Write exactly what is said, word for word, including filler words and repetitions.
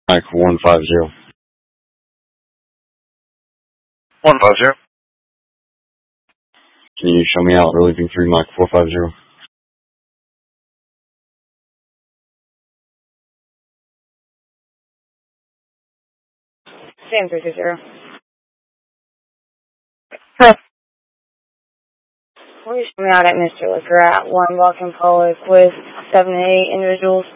Mike one five zero. one five zero. Can you show me out relieving three Mike four five zero? Sam three two zero. Huh. We're just coming out at Mister Liquor at one walk-in public with seven to eight individuals.